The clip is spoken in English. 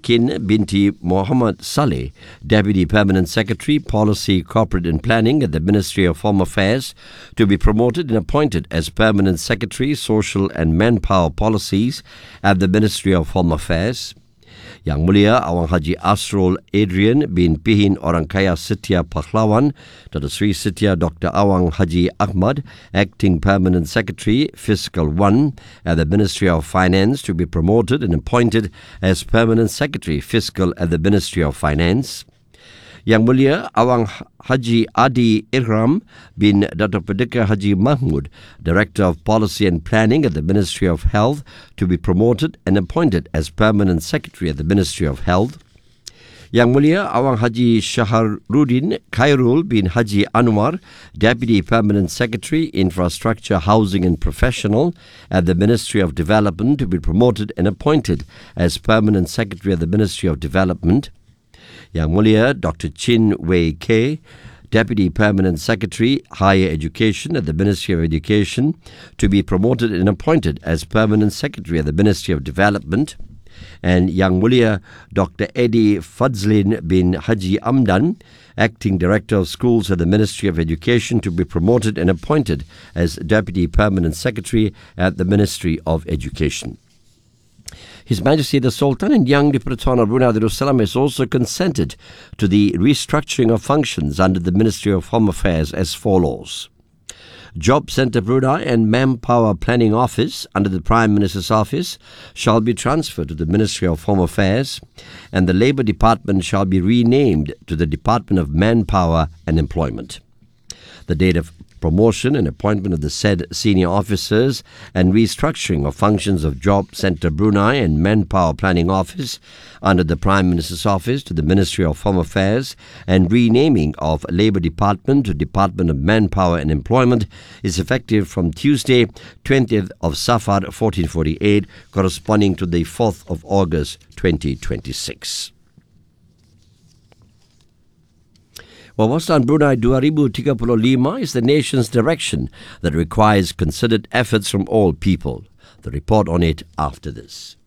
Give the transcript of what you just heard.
Kin binti Muhammad Saleh, Deputy Permanent Secretary, Policy, Corporate and Planning at the Ministry of Home Affairs, to be promoted and appointed as Permanent Secretary, Social and Manpower Policies at the Ministry of Home Affairs. Yang Mulia Awang Haji Asrul Adrian bin Pihin Orang Kaya Setia Pahlawan, Dr. Sri Setia Dr. Awang Haji Ahmad, Acting Permanent Secretary, Fiscal 1 at the Ministry of Finance, to be promoted and appointed as Permanent Secretary, Fiscal at the Ministry of Finance. Yang Mulia Awang Haji Adi Irham bin Dr. Pedika Haji Mahmud, Director of Policy and Planning at the Ministry of Health, to be promoted and appointed as Permanent Secretary at the Ministry of Health. Yang Mulia Awang Haji Shaharuddin Khairul bin Haji Anwar, Deputy Permanent Secretary, Infrastructure, Housing and Professional at the Ministry of Development, to be promoted and appointed as Permanent Secretary at the Ministry of Development. Yang Mulia Dr. Chin Wei K, Deputy Permanent Secretary, Higher Education at the Ministry of Education, to be promoted and appointed as Permanent Secretary at the Ministry of Development. And Yang Mulia Dr. Eddie Fadzlin bin Haji Amdan, Acting Director of Schools at the Ministry of Education, to be promoted and appointed as Deputy Permanent Secretary at the Ministry of Education. His Majesty the Sultan and Young Deputy Sultan of Brunei Darussalam has also consented to the restructuring of functions under the Ministry of Home Affairs as follows. Job Centre Brunei and Manpower Planning Office under the Prime Minister's Office shall be transferred to the Ministry of Home Affairs, and the Labour Department shall be renamed to the Department of Manpower and Employment. The date of promotion and appointment of the said senior officers and restructuring of functions of Job Centre Brunei and Manpower Planning Office under the Prime Minister's Office to the Ministry of Home Affairs and renaming of Labour Department to Department of Manpower and Employment is effective from Tuesday, 20th of Safar 1448, corresponding to the 4th of August 2026. Wawasan Brunei 2035 is the nation's direction that requires considered efforts from all people. The report on it after this.